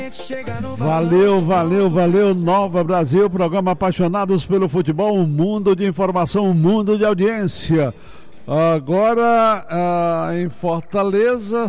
Valeu, Nova Brasil, programa Apaixonados pelo Futebol, um mundo de informação, um mundo de audiência. Agora, em Fortaleza,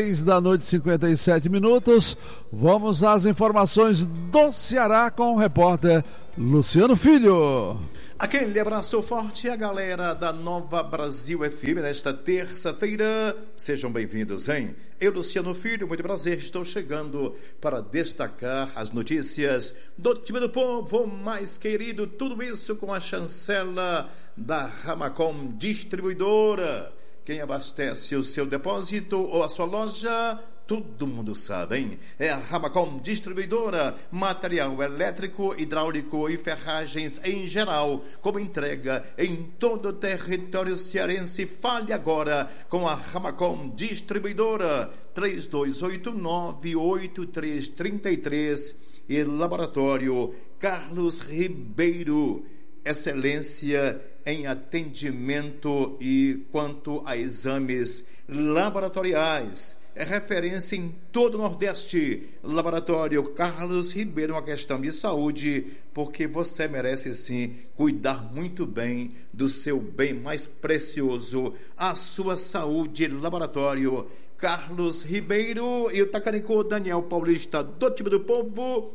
6h57, vamos às informações do Ceará com o repórter Luciano Filho. Aquele abraço forte à galera da Nova Brasil FM nesta terça-feira. Sejam bem-vindos, hein? Eu, Luciano Filho, muito prazer, estou chegando para destacar as notícias do time do povo mais querido. Tudo isso com a chancela da Ramacom Distribuidora. Quem abastece o seu depósito ou a sua loja, todo mundo sabe, hein? É a Ramacom Distribuidora, material elétrico, hidráulico e ferragens em geral, como entrega em todo o território cearense. Fale agora com a Ramacom Distribuidora, 3289-8333 e Laboratório Carlos Ribeiro. Excelência em atendimento e quanto a exames laboratoriais. É referência em todo o Nordeste. Laboratório Carlos Ribeiro, uma questão de saúde, porque você merece sim cuidar muito bem do seu bem mais precioso, a sua saúde. Laboratório Carlos Ribeiro. E o Tacanico Daniel Paulista, do time do povo.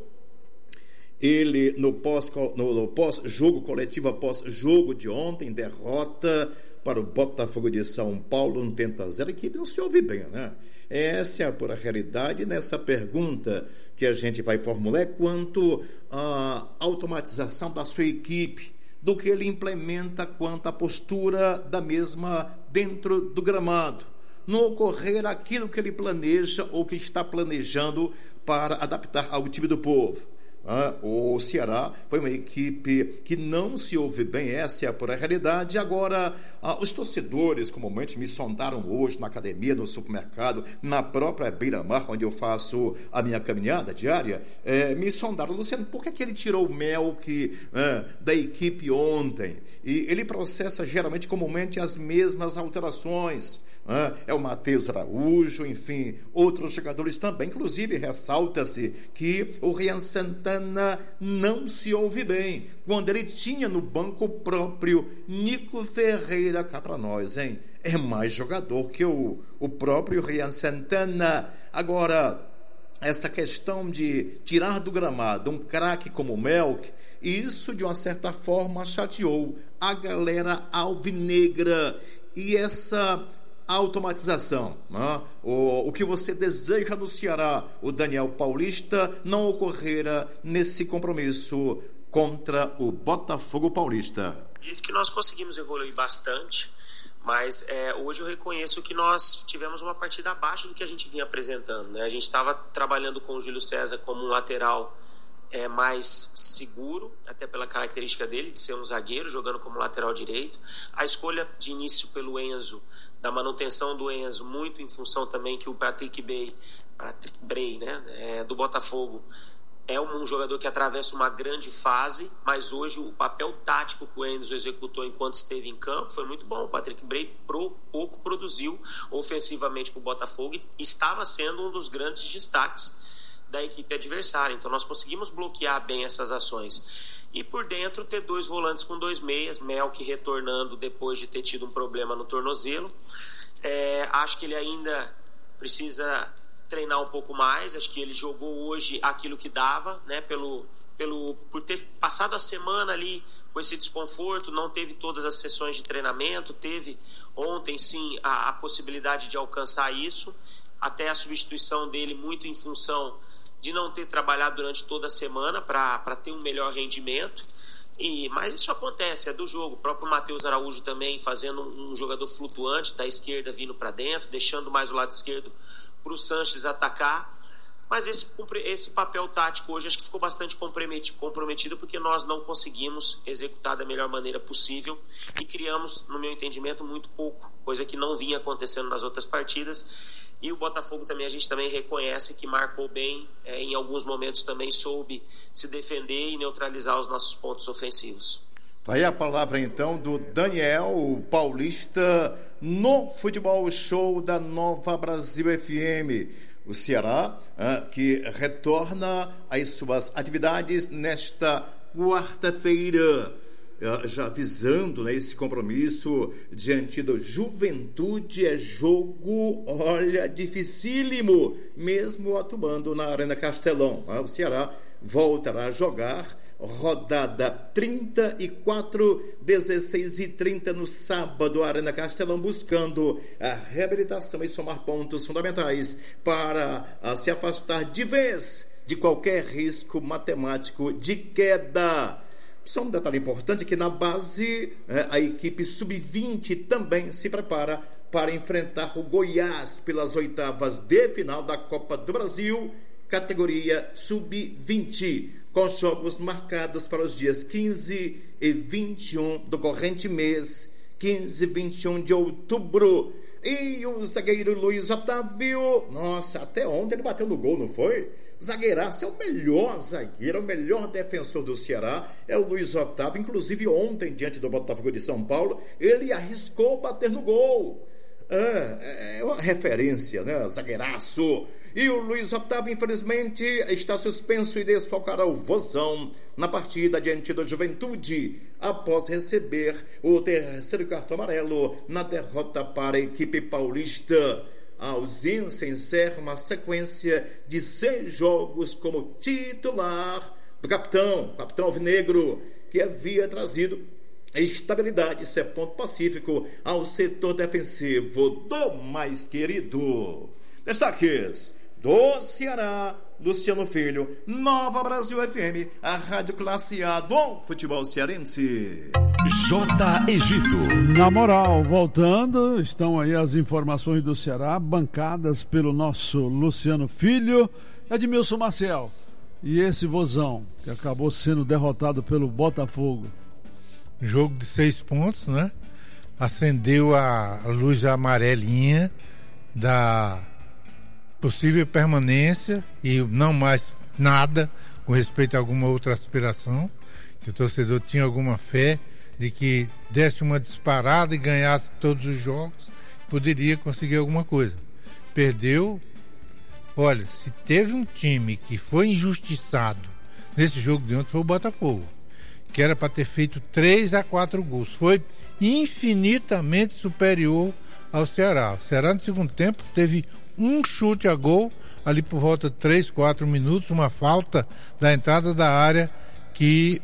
Ele no pós-jogo, coletivo pós-jogo de ontem, derrota para o Botafogo de São Paulo, 1-0. A equipe não se ouve bem, né? Essa é a pura realidade. Nessa pergunta que a gente vai formular é quanto à automatização da sua equipe, do que ele implementa quanto à postura da mesma dentro do gramado. Não ocorrer aquilo que ele planeja ou que está planejando para adaptar ao time do povo. O Ceará foi uma equipe que não se ouve bem, essa é a pura realidade. Agora, os torcedores comumente me sondaram hoje na academia, no supermercado, na própria Beira-Mar, onde eu faço a minha caminhada diária, me sondaram: Luciano, por que ele tirou o Melk da equipe ontem? E ele processa geralmente, comumente, as mesmas alterações. É o Matheus Araújo, enfim, outros jogadores também. Inclusive, ressalta-se que o Rian Santana não se ouve bem, quando ele tinha no banco o próprio Nico Ferreira. Cá para nós, hein? É mais jogador que o próprio Rian Santana. Agora, essa questão de tirar do gramado um craque como o Melk, isso de uma certa forma chateou a galera alvinegra. E essa automatização, né? O que você deseja no Ceará, o Daniel Paulista, não ocorrera nesse compromisso contra o Botafogo Paulista. Acredito que nós conseguimos evoluir bastante, mas hoje eu reconheço que nós tivemos uma partida abaixo do que a gente vinha apresentando, né? A gente estava trabalhando com o Júlio César como um lateral mais seguro, até pela característica dele de ser um zagueiro, jogando como lateral direito. A escolha de início pelo Enzo, da manutenção do Enzo, muito em função também que o Patrick Bray, né, do Botafogo, é um jogador que atravessa uma grande fase, mas hoje o papel tático que o Enzo executou enquanto esteve em campo foi muito bom. O Patrick Bray pouco produziu ofensivamente para o Botafogo e estava sendo um dos grandes destaques da equipe adversária. Então nós conseguimos bloquear bem essas ações. E por dentro ter dois volantes com 2 meias, Melk retornando depois de ter tido um problema no tornozelo. Acho que ele ainda precisa treinar um pouco mais. Acho que ele jogou hoje aquilo que dava, né? Por ter passado a semana ali com esse desconforto, não teve todas as sessões de treinamento, teve ontem sim a possibilidade de alcançar isso, até a substituição dele muito em função de não ter trabalhado durante toda a semana para ter um melhor rendimento. Mas isso acontece, é do jogo. O próprio Matheus Araújo também fazendo um jogador flutuante da esquerda vindo para dentro, deixando mais o lado esquerdo para o Sanches atacar. Mas esse papel tático hoje acho que ficou bastante comprometido porque nós não conseguimos executar da melhor maneira possível e criamos, no meu entendimento, muito pouco, coisa que não vinha acontecendo nas outras partidas. E o Botafogo também, a gente também reconhece que marcou bem, em alguns momentos também soube se defender e neutralizar os nossos pontos ofensivos. Tá aí a palavra então do Daniel Paulista no Futebol Show da Nova Brasil FM. O Ceará, que retorna às suas atividades nesta quarta-feira, já visando, né, esse compromisso diante do Juventude. É jogo, olha, dificílimo, mesmo atuando na Arena Castelão. O Ceará voltará a jogar rodada 34, 16h30 no sábado, Arena Castelão, buscando a reabilitação e somar pontos fundamentais para se afastar de vez de qualquer risco matemático de queda. Só um detalhe importante, que na base a equipe sub-20 também se prepara para enfrentar o Goiás pelas oitavas de final da Copa do Brasil, categoria sub-20, com jogos marcados para os dias 15 e 21 do corrente mês, 15 e 21 de outubro. E o zagueiro Luiz Otávio, nossa, até ontem ele bateu no gol, não foi? Zagueiraço, é o melhor zagueiro, é o melhor defensor do Ceará, é o Luiz Otávio. Inclusive ontem, diante do Botafogo de São Paulo, ele arriscou bater no gol. É uma referência, né? Zagueiraço. E o Luiz Otávio, infelizmente, está suspenso e desfalcará o Vozão na partida diante do Juventude, após receber o terceiro cartão amarelo na derrota para a equipe paulista. A ausência encerra uma sequência de 6 jogos como titular do capitão alvinegro, que havia trazido estabilidade, isso é ponto pacífico, ao setor defensivo do mais querido. Destaques do Ceará, Luciano Filho, Nova Brasil FM, a Rádio Classe A do futebol cearense. J. Egito. Na moral, voltando, estão aí as informações do Ceará, bancadas pelo nosso Luciano Filho, Edmilson Maciel. E esse Vozão, que acabou sendo derrotado pelo Botafogo. Jogo de 6 pontos, né? Acendeu a luz amarelinha da possível permanência e não mais nada com respeito a alguma outra aspiração. Que o torcedor tinha alguma fé de que desse uma disparada e ganhasse todos os jogos, poderia conseguir alguma coisa. Perdeu. Olha, se teve um time que foi injustiçado nesse jogo de ontem, foi o Botafogo, que era para ter feito 3 a 4 gols. Foi infinitamente superior ao Ceará. O Ceará no segundo tempo teve um chute a gol, ali por volta de 3, 4 minutos, uma falta da entrada da área que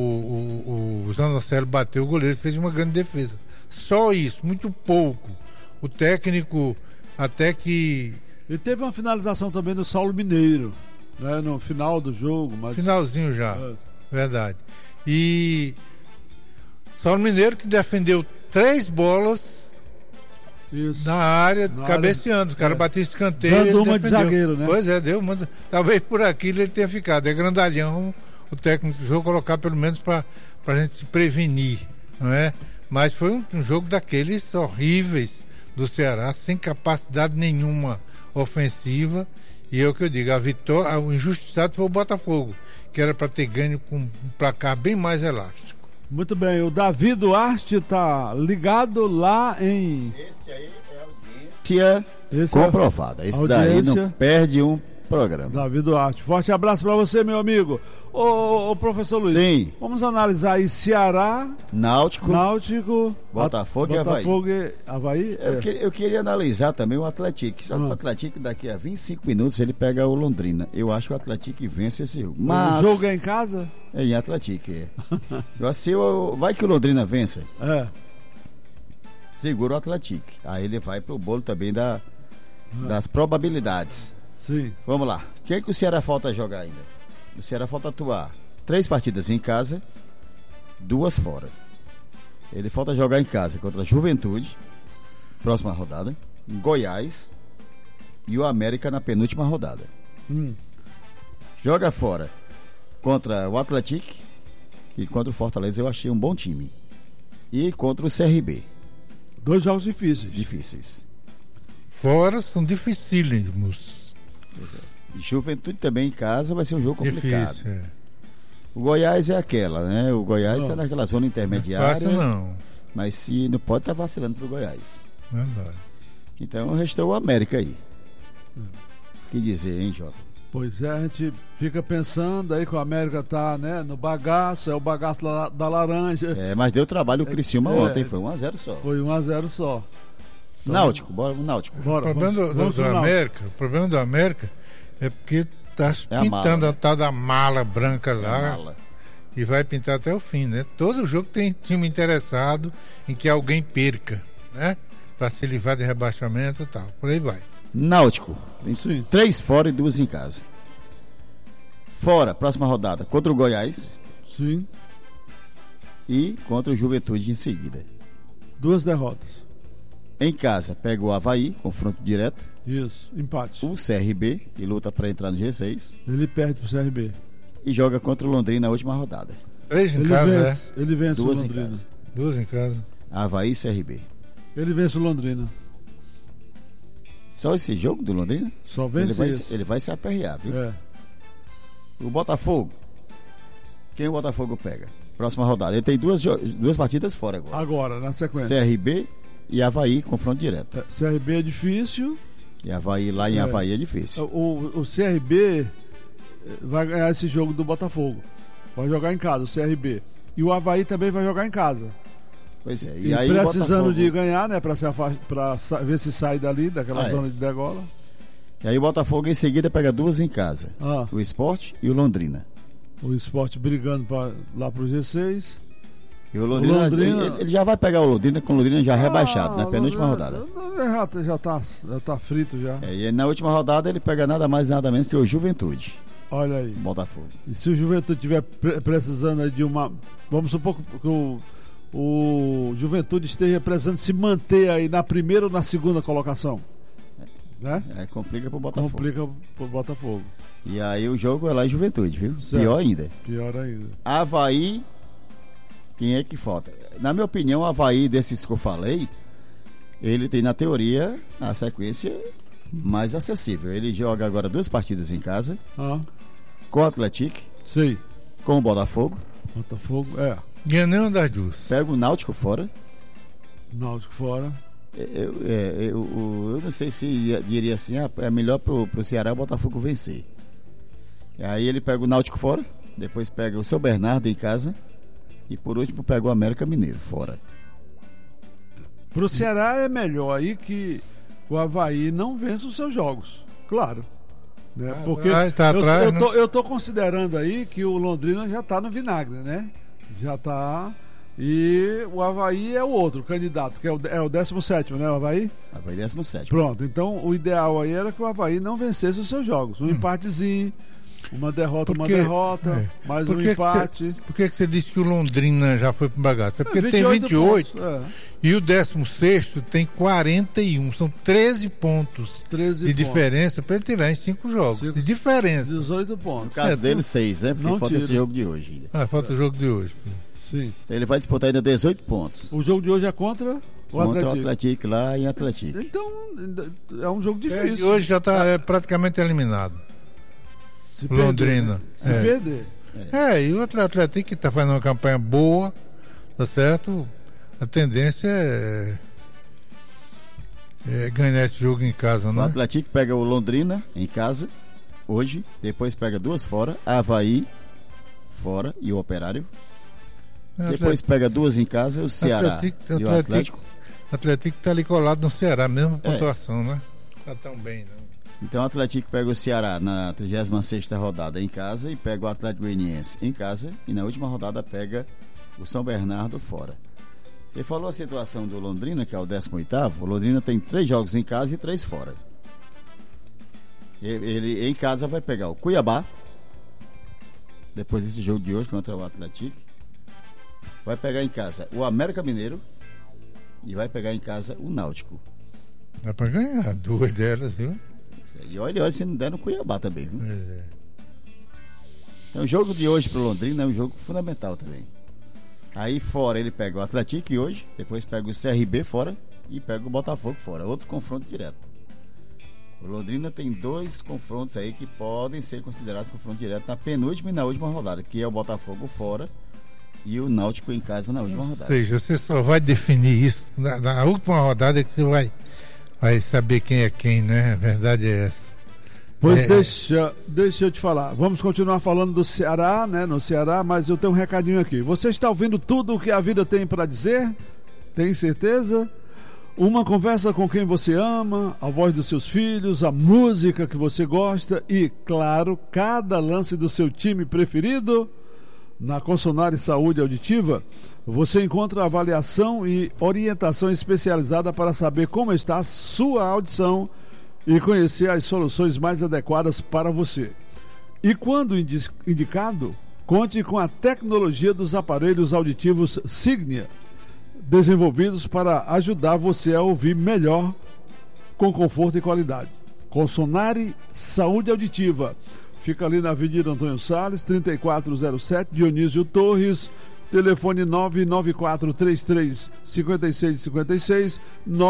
o Zanocelo bateu, o goleiro fez uma grande defesa. Só isso, muito pouco. O técnico até que... E teve uma finalização também do Saulo Mineiro, né, no final do jogo. Mas... Finalzinho já, verdade. E Saulo Mineiro que defendeu 3 bolas na área, cabeceando. Os caras batiam escanteio. Dando uma de zagueiro, né? Pois é, deu uma. Talvez por aquilo ele tenha ficado. É grandalhão o técnico do jogo colocar pelo menos para a gente se prevenir, não é? Mas foi um jogo daqueles horríveis do Ceará, sem capacidade nenhuma ofensiva. E é o que eu digo, a vitória, o injustiçado foi o Botafogo, que era para ter ganho com um placar bem mais elástico. Muito bem, o Davi Duarte está ligado lá em... Esse aí é a audiência comprovada. Esse daí não perde um programa. Davi Duarte, forte abraço para você, meu amigo. Ô professor Luiz, sim, vamos analisar aí Ceará, Náutico, Botafogo e Avaí. Eu queria analisar também o Atlético. Só que o Atlético daqui a 25 minutos ele pega o Londrina. Eu acho que o Atlético vence esse jogo. Mas... O jogo é em casa? É em Atlético, é. Vai que o Londrina vença. Segura o Atlético. Aí ele vai pro bolo também das probabilidades. Sim. Vamos lá. O que é que o Ceará falta jogar ainda? O Ceará falta atuar 3 partidas em casa, 2 fora. Ele falta jogar em casa contra a Juventude, próxima rodada, Goiás e o América na penúltima rodada. Joga fora contra o Atlético, e contra o Fortaleza eu achei um bom time, e contra o CRB. 2 jogos difíceis. Difíceis. Fora são dificílimos. Pois é. E Juventude também em casa vai ser um jogo complicado. Difícil, é. O Goiás é aquela, né? O Goiás está naquela zona intermediária. Não é fácil, não. Mas se não pode estar vacilando pro Goiás. Verdade. Então restou o América aí. que dizer, hein, Jota? Pois é, a gente fica pensando aí que o América tá, né, no bagaço, é o bagaço da laranja. Mas deu trabalho o Criciúma ontem, foi 1-0 só. Foi 1-0 só. Então, Náutico, bora pro Náutico. Bora, o problema do América é porque tá pintando a tal da mala branca lá. E vai pintar até o fim, né? Todo jogo tem time interessado em que alguém perca, né? Para se livrar de rebaixamento e tal. Por aí vai. Náutico. Tem 3 fora e 2 em casa. Fora, próxima rodada, contra o Goiás. Sim. E contra o Juventude em seguida. 2 derrotas. Em casa, pega o Avaí, confronto direto. Isso, empate. O CRB, que luta para entrar no G6. Ele perde pro CRB. E joga contra o Londrina na última rodada. 3 em casa, Ele vence o 2 Londrina. em casa. 2 em casa. Avaí e CRB. Ele vence o Londrina. Só esse jogo do Londrina? Só vence esse. Ele vai se aperrear, viu? É. O Botafogo. Quem o Botafogo pega? Próxima rodada. Ele tem duas partidas fora agora. Agora, na sequência. CRB e Avaí, confronto direto. CRB é difícil. E Avaí lá em Avaí é difícil. O CRB vai ganhar esse jogo do Botafogo. Vai jogar em casa, o CRB. E o Avaí também vai jogar em casa. Pois é. E aí precisando Botafogo... de ganhar, né? Pra ver se sai dali, daquela zona de degola. E aí o Botafogo em seguida pega 2 em casa. O Sport e o Londrina. O Sport brigando lá pro G6. E o Londrina, ele já vai pegar o Londrina, com o Londrina já rebaixado, na penúltima rodada. Já tá frito já. E na última rodada ele pega nada mais nada menos que o Juventude. Olha aí. Botafogo. E se o Juventude estiver precisando de uma... Vamos supor que o Juventude esteja precisando se manter aí na primeira ou na segunda colocação. Né? Complica pro Botafogo. Complica pro Botafogo. E aí o jogo é lá em Juventude, viu? Certo. Pior ainda. Pior ainda. Avaí, quem é que falta? Na minha opinião, o Avaí desses que eu falei, ele tem na teoria a sequência mais acessível. Ele joga agora 2 partidas em casa. Com o Atlético. Sim. Com o Botafogo. Ganha nenhuma das duas. Pega o Náutico fora. Náutico fora. Eu não sei se diria assim, é melhor pro Ceará o Botafogo vencer. E aí ele pega o Náutico fora, depois pega o São Bernardo em casa e por último pega o América Mineiro fora. Pro Ceará é melhor aí que o Avaí não vença os seus jogos, claro. Né? Porque eu tô considerando aí que o Londrina já tá no vinagre, né? Já tá... E o Avaí é o outro candidato, que é o 17º, né, o Avaí? Avaí 17º. Pronto, então o ideal aí era que o Avaí não vencesse os seus jogos. Um empatezinho, uma derrota, mais um empate. Por que você disse que o Londrina já foi pro bagaço? É porque tem 28 e o 16º tem 41. São 13 pontos de diferença para ele tirar em 5 jogos. De diferença. 18 pontos. No caso dele, 6, né? Porque falta esse jogo de hoje ainda. Falta o jogo de hoje. Sim. Ele vai disputar ainda 18 pontos. O jogo de hoje é contra o Atlético lá em Atlético. Então, é um jogo difícil. E hoje já está praticamente eliminado. Se Londrina. Perder. E o Atlético que está fazendo uma campanha boa, tá certo? A tendência é ganhar esse jogo em casa, né? O Atlético pega o Londrina em casa, hoje, depois pega 2 fora, Avaí fora e o Operário. Depois pega 2 em casa, o Ceará e o Atlético. O Atlético está ali colado no Ceará, mesma pontuação, né? Não está tão bem, não. Então o Atlético pega o Ceará na 36ª rodada em casa e pega o Atlético Goianiense em casa e na última rodada pega o São Bernardo fora. Você falou a situação do Londrina, que é o 18º. O Londrina tem 3 jogos em casa e 3 fora. Ele em casa vai pegar o Cuiabá, depois desse jogo de hoje contra o Atlético. Vai pegar em casa o América Mineiro e vai pegar em casa o Náutico. Dá pra ganhar 2 delas, viu? E olha se não der no Cuiabá também, viu? Então o jogo de hoje pro Londrina é um jogo fundamental também. Aí fora ele pega o Atlético hoje, depois pega o CRB fora e pega o Botafogo fora. Outro confronto direto. O Londrina tem 2 confrontos aí que podem ser considerados confronto direto na penúltima e na última rodada, que é o Botafogo fora e o Náutico em casa na última rodada. Ou seja, você só vai definir isso na última rodada, que você vai saber quem é quem, né? A verdade é essa. Pois deixa eu te falar. Vamos continuar falando do Ceará, né? No Ceará, mas eu tenho um recadinho aqui. Você está ouvindo tudo o que a vida tem para dizer? Tem certeza? Uma conversa com quem você ama, a voz dos seus filhos, a música que você gosta e, claro, cada lance do seu time preferido? Na Consonare Saúde Auditiva, você encontra avaliação e orientação especializada para saber como está a sua audição e conhecer as soluções mais adequadas para você. E quando indicado, conte com a tecnologia dos aparelhos auditivos Signia, desenvolvidos para ajudar você a ouvir melhor com conforto e qualidade. Consonare Saúde Auditiva. Fica ali na Avenida Antônio Salles, 3407, Dionísio Torres, telefone 994-33-5656,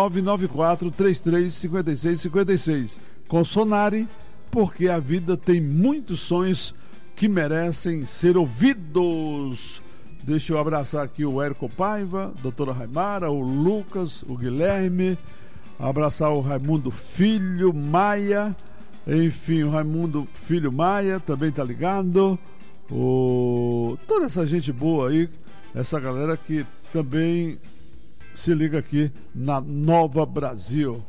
994-33-5656. Consonare, porque a vida tem muitos sonhos que merecem ser ouvidos. Deixa eu abraçar aqui o Érico Paiva, doutora Raimara, o Lucas, o Guilherme, abraçar o Raimundo Filho, Maia, enfim, o Raimundo Filho Maia também tá ligado, toda essa gente boa aí, essa galera que também se liga aqui na Nova Brasil.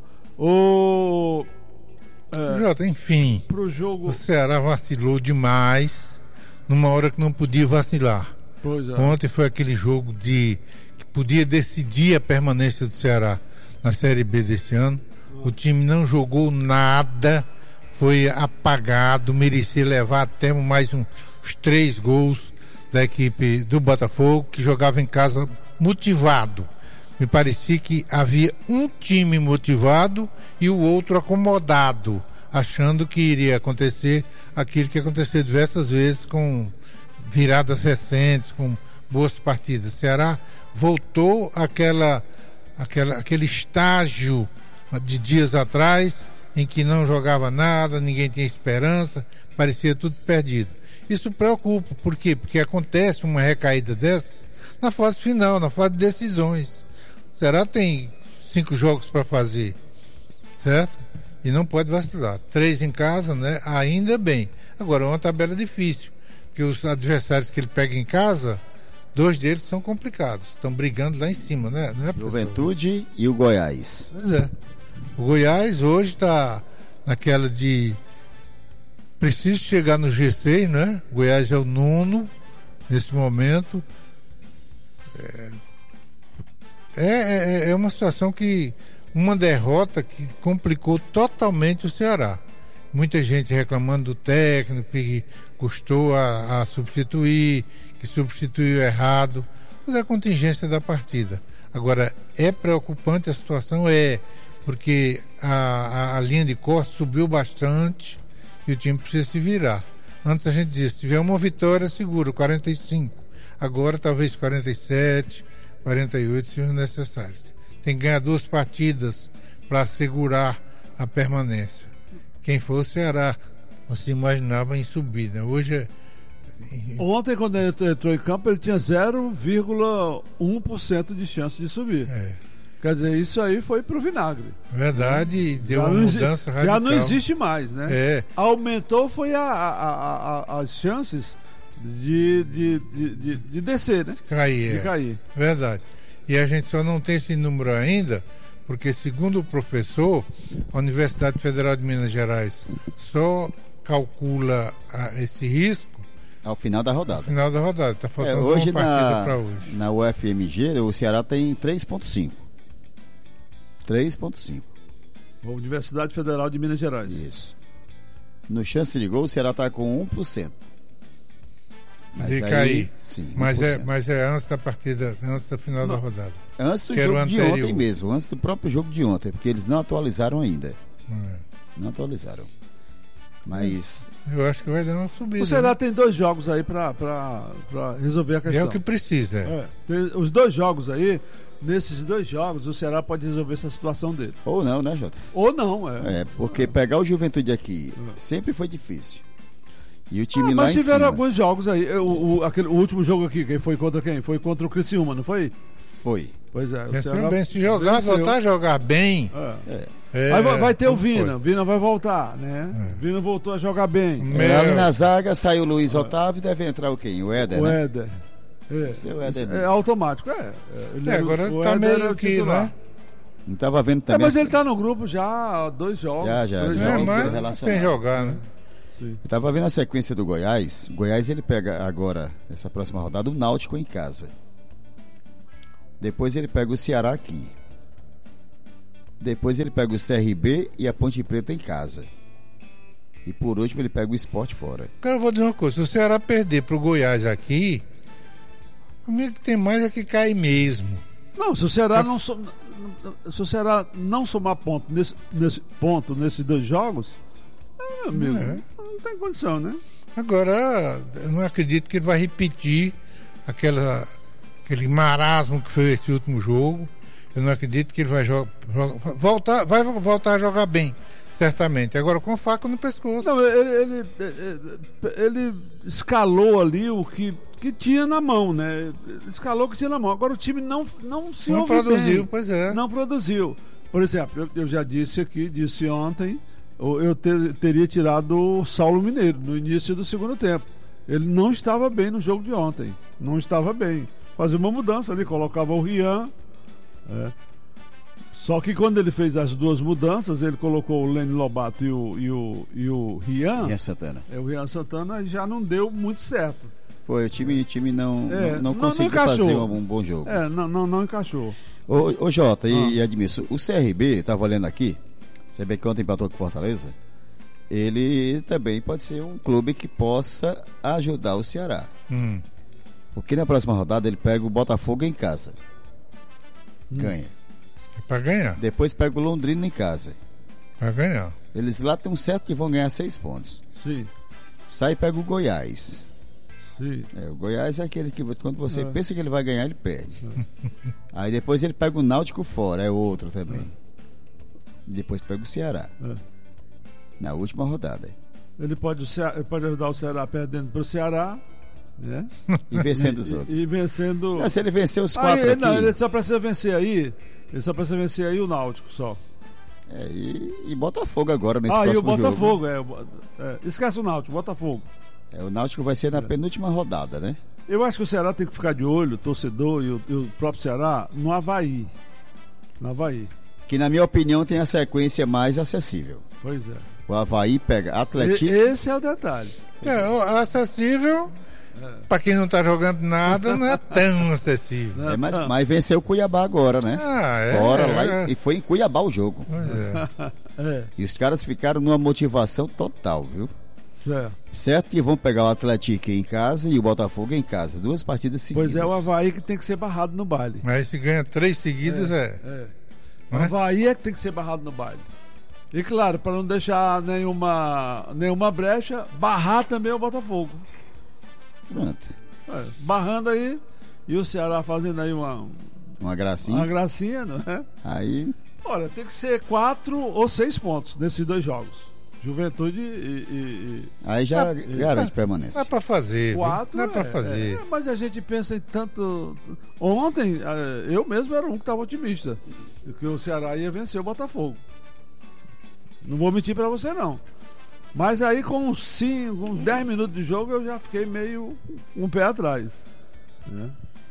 Jota, enfim, pro jogo... o Ceará vacilou demais numa hora que não podia vacilar. Pois é. Ontem foi aquele jogo que podia decidir a permanência do Ceará na Série B desse ano. O time não jogou nada, foi apagado, merecia levar até mais uns 3 gols da equipe do Botafogo, que jogava em casa motivado. Me parecia que havia um time motivado e o outro acomodado, achando que iria acontecer aquilo que aconteceu diversas vezes com viradas recentes, com boas partidas. O Ceará voltou àquele estágio de dias atrás, em que não jogava nada, ninguém tinha esperança, parecia tudo perdido. Isso preocupa, por quê? Porque acontece uma recaída dessas na fase final, na fase de decisões. O Ceará tem 5 jogos para fazer, certo? E não pode vacilar. 3 em casa, né? Ainda bem. Agora, é uma tabela difícil, porque os adversários que ele pega em casa, 2 deles são complicados, estão brigando lá em cima, né? Não é, Juventude e o Goiás. Pois é. O Goiás hoje está naquela de preciso chegar no G6, né? O Goiás é o 9º nesse momento. É uma situação que uma derrota que complicou totalmente o Ceará. Muita gente reclamando do técnico que custou a substituir, que substituiu errado. Mas é a contingência da partida. Agora, é preocupante a situação? Porque a linha de corte subiu bastante e o time precisa se virar. Antes a gente dizia, se tiver uma vitória, seguro, 45. Agora talvez 47, 48 sejam necessários. Tem que ganhar 2 partidas para assegurar a permanência. Quem for o Ceará, você imaginava em subir, né? Hoje Ontem, quando ele entrou em campo, ele tinha 0,1% de chance de subir. Quer dizer, isso aí foi pro vinagre. Verdade, deu uma mudança radical. Já não existe mais, né? Aumentou foi as chances de descer, né? De cair. Verdade. E a gente só não tem esse número ainda, porque segundo o professor, a Universidade Federal de Minas Gerais só calcula esse risco ao final da rodada. Está faltando uma partida para hoje. Na UFMG, o Ceará tem 3,5. 3,5. Universidade Federal de Minas Gerais. Isso. No chance de gol, o Ceará está com 1%. De cair. Sim, mas é antes da partida, antes do final da rodada. Antes do jogo de ontem mesmo, antes do próprio jogo de ontem, porque eles não atualizaram ainda. Não atualizaram. Mas eu acho que vai dar uma subida. O Ceará tem 2 jogos aí para resolver a questão. É o que precisa. Tem os 2 jogos aí. Nesses 2 jogos, o Ceará pode resolver essa situação dele. Ou não, né, Jota? Ou não, porque pegar o Juventude aqui sempre foi difícil. E o time lá em cima. Mas tiveram alguns jogos aí. O último jogo aqui, quem foi contra quem? Foi contra o Criciúma, não foi? Foi. Pois é. Venceu bem. Se jogar, voltar a jogar bem, Aí vai ter o Vina. Vina vai voltar, né? Vina voltou a jogar bem. Ali na zaga saiu o Luiz Otávio, deve entrar o quem? O Éder, né? Éder. O Éder É automático, agora tá meio que, né? Não estava vendo também. Mas ele tá no grupo já há 2 jogos. Já. Mas sem jogar, né? Eu estava vendo a sequência do Goiás. O Goiás ele pega agora, nessa próxima rodada, o Náutico em casa. Depois ele pega o Ceará aqui. Depois ele pega o CRB e a Ponte Preta em casa. E por último ele pega o Sport fora. Cara, eu vou dizer uma coisa: se o Ceará perder pro Goiás aqui, amigo, tem mais é que cair mesmo. Não, se o Ceará não somar ponto nesses 2 jogos, meu amigo, não tem condição, né? Agora, eu não acredito que ele vai repetir aquele marasmo que foi esse último jogo. Eu não acredito que ele vai voltar a jogar bem, certamente. Agora com faca no pescoço. Não, ele escalou ali o que tinha na mão, né? Escalou o que tinha na mão. Agora o time não produziu, bem. Pois é. Não produziu. Por exemplo, eu já disse ontem, eu teria tirado o Saulo Mineiro no início do segundo tempo. Ele não estava bem no jogo de ontem. Não estava bem. Fazia uma mudança ali, colocava o Rian. Só que quando ele fez as 2 mudanças, ele colocou o Lene Lobato e o Rian. Rian Santana. O Rian Santana já não deu muito certo. Foi, o time não conseguiu fazer um bom jogo. Não encaixou. Ô Jota e Admilson, o CRB, estava olhando aqui, você vê que ontem empatou com Fortaleza, ele também pode ser um clube que possa ajudar o Ceará. Porque na próxima rodada ele pega o Botafogo em casa. Ganha. É pra ganhar. Depois pega o Londrina em casa. Pra ganhar. Eles lá tem um certo que vão ganhar 6 pontos. Sim. Sai e pega o Goiás. Sim. O Goiás é aquele que quando você pensa que ele vai ganhar, ele perde. Aí depois ele pega o Náutico fora, é outro também. Depois pega o Ceará. Na última rodada. Ele pode ajudar o Ceará perdendo pro Ceará, né? E vencendo os outros. E vencendo. Se ele vencer os 4 aqui. Não, ele só precisa vencer aí. Ele só precisa vencer aí o Náutico só. E Botafogo agora nesse próximo jogo. E o Botafogo, esquece o Náutico, Botafogo. O Náutico vai ser na penúltima rodada, né? Eu acho que o Ceará tem que ficar de olho, o torcedor e o próprio Ceará, no Avaí. Que na minha opinião tem a sequência mais acessível. Pois é. O Avaí pega Atlético. Esse é o detalhe. Acessível. Pra quem não tá jogando nada, não é tão acessível. Mas venceu o Cuiabá agora, né? Fora lá e foi em Cuiabá o jogo. E os caras ficaram numa motivação total, viu? Certo que vão pegar o Atlético em casa e o Botafogo em casa. 2 partidas seguidas. Pois é, o Avaí que tem que ser barrado no baile. Mas se ganha 3 seguidas O Avaí é que tem que ser barrado no baile. E claro, para não deixar nenhuma brecha, barrar também o Botafogo. Pronto. Barrando aí, e o Ceará fazendo aí uma gracinha. Uma gracinha, não é? Aí. Olha, tem que ser 4 ou 6 pontos nesses 2 jogos. Juventude Aí já garante permanência. Não é pra fazer. 4 não é pra fazer. Mas a gente pensa em tanto. Ontem, eu mesmo era um que estava otimista. Que o Ceará ia vencer o Botafogo. Não vou mentir pra você, não. Mas aí com uns 10 minutos de jogo eu já fiquei meio um pé atrás, né?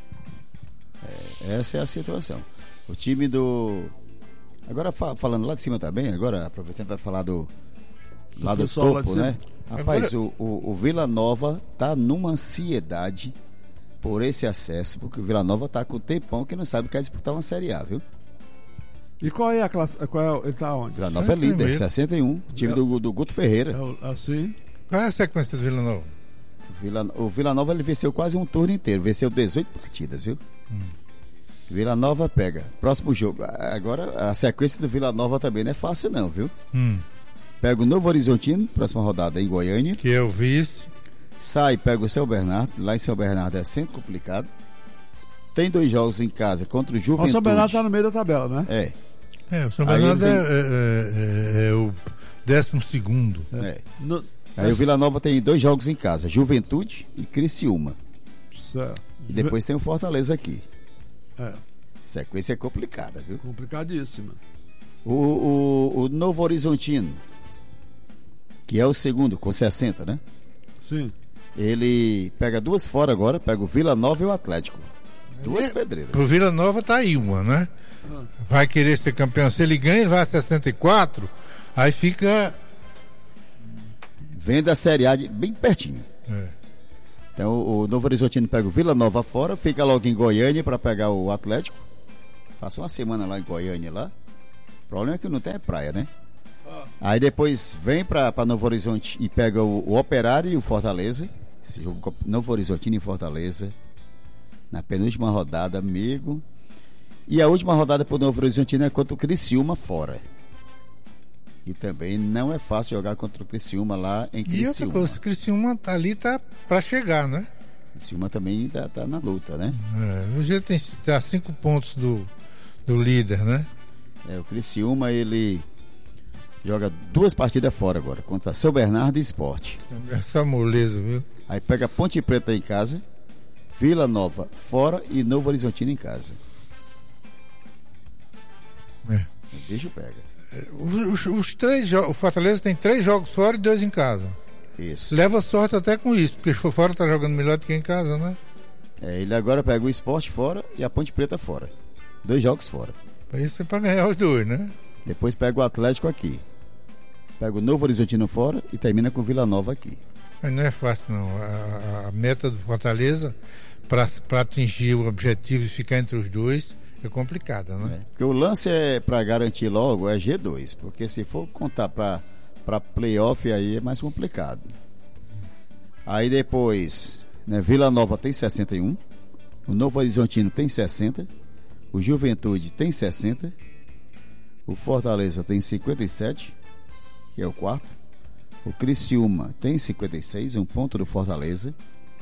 Essa é a situação. O time do... Agora falando lá de cima também, agora aproveitando para falar do topo, né? Rapaz, o Vila Nova tá numa ansiedade por esse acesso, porque o Vila Nova tá com o tempão que não sabe que quer disputar uma Série A, viu? E qual é a classe? Ele tá onde? Vila Nova é líder, 61. Time do Guto Ferreira. Assim. Qual é a sequência do Vila Nova? O Vila Nova ele venceu quase um turno inteiro. Venceu 18 partidas, viu? Vila Nova pega. Próximo jogo. Agora, a sequência do Vila Nova também não é fácil, não, viu? Pega o Novo Horizontino, próxima rodada em Goiânia. Que é o vice. Sai, pega o São Bernardo. Lá em São Bernardo é sempre complicado. Tem 2 jogos em casa contra o Juventude. O São Bernardo tá no meio da tabela, né? O São Bernardo é o 12º. Aí o Vila Nova tem 2 jogos em casa, Juventude e Criciúma. Certo. E depois tem o Fortaleza aqui. É. Sequência complicada, viu? Complicadíssima. O Novo Horizontino, que é o segundo, com 60, né? Sim. Ele pega 2 fora agora, pega o Vila Nova e o Atlético. 2 pedreiras. Pro Vila Nova tá aí uma, né? Vai querer ser campeão. Se ele ganha, ele vai a 64, aí fica... Vem da Série A bem pertinho. Então o Novo Horizontino pega o Vila Nova fora, fica logo em Goiânia para pegar o Atlético. Passa uma semana lá em Goiânia lá. O problema é que não tem praia, né? Aí depois vem para Novo Horizonte e pega o Operário e o Fortaleza. Esse jogo Novo Horizontino e Fortaleza. Na penúltima rodada, amigo. E a última rodada pro Novo Horizontino é contra o Criciúma fora. E também não é fácil jogar contra o Criciúma lá em Criciúma. E outra coisa, o Criciúma tá ali, tá para chegar, né? Criciúma também tá na luta, né? Hoje ele tá 5 pontos do líder, né? O Criciúma, ele joga 2 partidas fora agora, contra São Bernardo e Sport. Essa moleza, viu? Aí pega Ponte Preta em casa, Vila Nova fora e Novo Horizontino em casa. O bicho pega. Os 3 jogos, o Fortaleza tem 3 jogos fora e 2 em casa. Isso. Leva sorte até com isso, porque se for fora tá jogando melhor do que em casa, né? Ele agora pega o Sport fora e a Ponte Preta fora. 2 jogos fora. Isso é pra ganhar os 2, né? Depois pega o Atlético aqui. Pega o Novo Horizontino fora e termina com Vila Nova aqui. Mas não é fácil, não. A meta do Fortaleza para atingir o objetivo e ficar entre os 2 é complicada, né? Porque o lance é para garantir logo é G2, porque se for contar para playoff aí é mais complicado. Aí depois, né, Vila Nova tem 61, o Novo Horizontino tem 60, o Juventude tem 60, o Fortaleza tem 57, que é o 4, o Criciúma tem 56, 1 ponto do Fortaleza,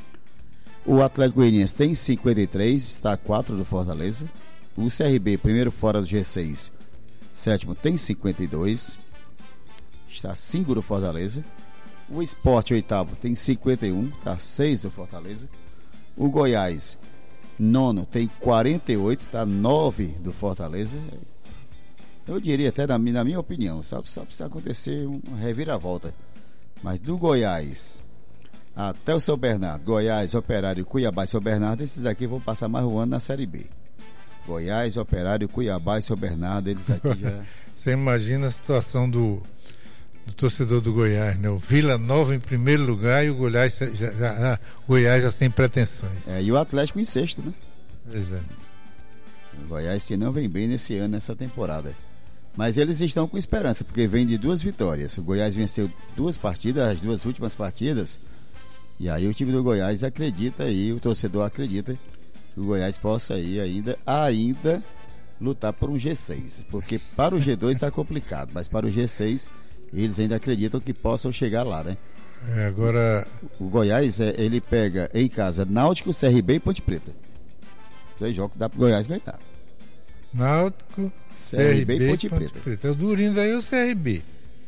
o Atlético Goianiense tem 53, está a 4 do Fortaleza, o CRB, primeiro fora do G6, 7º, tem 52, está 5 do Fortaleza, o Sport, 8º, tem 51, está 6 do Fortaleza, o Goiás, 9º, tem 48, está 9 do Fortaleza. Eu diria até, na minha opinião, só precisa acontecer uma reviravolta, mas do Goiás até o São Bernardo, Goiás, Operário, Cuiabá e São Bernardo, esses aqui vão passar mais um ano na Série B. Goiás, Operário, Cuiabá e São Bernardo, eles aqui já... Você imagina a situação do torcedor do Goiás, né? O Vila Nova em primeiro lugar e o Goiás já sem pretensões. E o Atlético em 6º, né? Pois é. O Goiás que não vem bem nesse ano, nessa temporada. Mas eles estão com esperança, porque vem de 2 vitórias. O Goiás venceu 2 partidas, as 2 últimas partidas. E aí o time do Goiás acredita aí, o torcedor acredita que o Goiás possa aí ainda lutar por um G6. Porque para o G2 está complicado, mas para o G6 eles ainda acreditam que possam chegar lá, né? Agora... O Goiás, ele pega em casa Náutico, CRB e Ponte Preta. 2 jogos que dá pro Goiás ganhar. Náutico, CRB e Ponte Preta. É o durinho daí o CRB.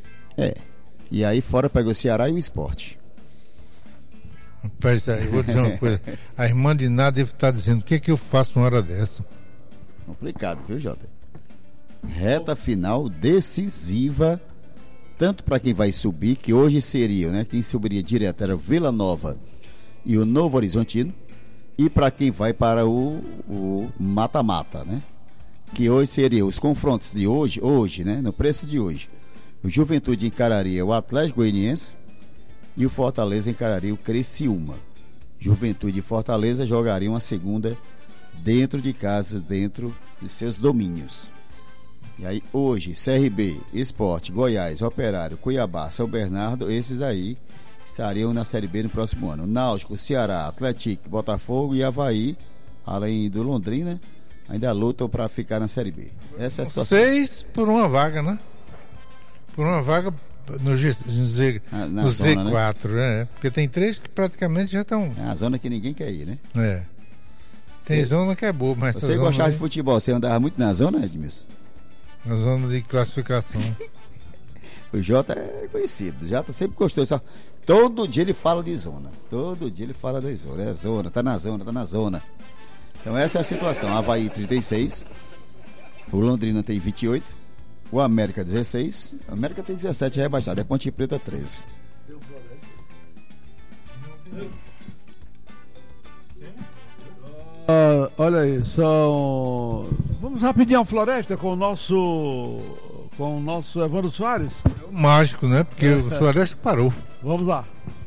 E aí fora pega o Ceará e o Sport. Rapaz, eu vou dizer uma coisa. A irmã de Ná deve estar dizendo: o que é que eu faço uma hora dessa? Complicado, viu, Jota? Reta final decisiva, tanto para quem vai subir, que hoje seria, né? Quem subiria direto era o Vila Nova e o Novo Horizontino, e para quem vai para o mata-mata, né? Que hoje seria os confrontos de hoje, né? No preço de hoje. O Juventude encararia o Atlético Goianiense e o Fortaleza encararia o Criciúma. Juventude e Fortaleza jogariam a segunda dentro de casa, dentro de seus domínios. E aí hoje, CRB, Sport, Goiás, Operário, Cuiabá, São Bernardo, esses aí estariam na Série B no próximo ano. Náutico, Ceará, Atlético, Botafogo e Avaí, além do Londrina, ainda lutam para ficar na Série B. Essa é a situação. 6 por uma vaga, né? Por uma vaga no Z4, né? Porque tem 3 que praticamente já estão... É a zona que ninguém quer ir, né? Tem zona que é boa, mas... Você gostava de futebol, você andava muito na zona, Edmilson? Na zona de classificação. O Jota é conhecido, o Jota sempre gostou. Só... Todo dia ele fala de zona. Todo dia ele fala da zona. É zona, tá na zona. Então essa é a situação. Avaí 36, o Londrina tem 28, O América 16. O América tem 17 rebaixado. É Ponte Preta 13. Olha aí, vamos rapidinho ao Floresta com o nosso Evandro Soares. Mágico, né? Porque o Floresta parou. Vamos lá.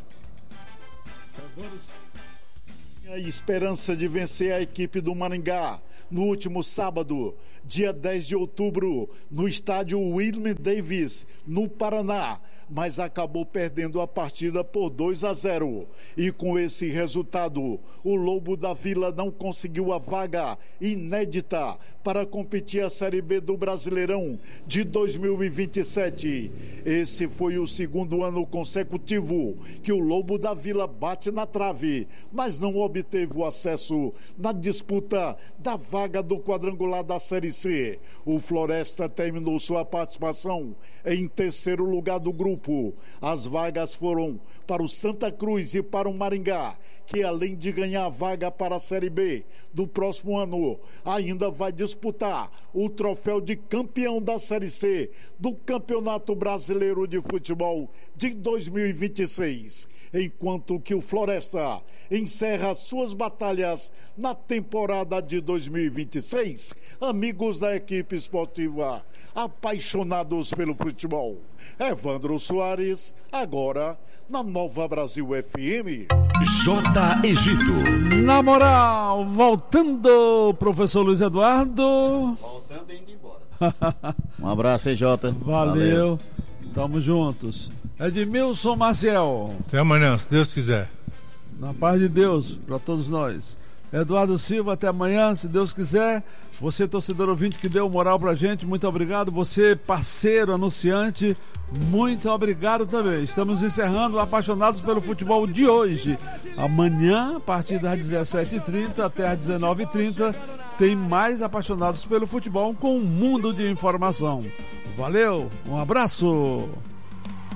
A esperança de vencer a equipe do Maringá no último sábado, dia 10 de outubro, no estádio William Davis, no Paraná, mas acabou perdendo a partida por 2-0. E com esse resultado, o Lobo da Vila não conseguiu a vaga inédita para competir a Série B do Brasileirão de 2027. Esse foi o segundo ano consecutivo que o Lobo da Vila bate na trave, mas não obteve o acesso na disputa da vaga do quadrangular da Série C. O Floresta terminou sua participação em terceiro lugar do grupo. As vagas foram para o Santa Cruz e para o Maringá, que além de ganhar a vaga para a Série B do próximo ano, ainda vai disputar o troféu de campeão da Série C do Campeonato Brasileiro de Futebol de 2026, enquanto que o Floresta encerra suas batalhas na temporada de 2026. Amigos da equipe esportiva, apaixonados pelo futebol. Evandro Soares, agora na Nova Brasil FM. J. Egito. Na moral, voltando, professor Luiz Eduardo. Voltando e indo embora. Um abraço aí, Jota. Valeu. Tamo juntos. Edmilson Maciel. Até amanhã, se Deus quiser. Na paz de Deus, para todos nós. Eduardo Silva, até amanhã, se Deus quiser. Você, torcedor ouvinte, que deu moral pra gente, muito obrigado. Você, parceiro, anunciante, muito obrigado também. Estamos encerrando o Apaixonados pelo Futebol de hoje. Amanhã, a partir das 17h30 até às 19h30, tem mais Apaixonados pelo Futebol com um mundo de informação. Valeu, um abraço!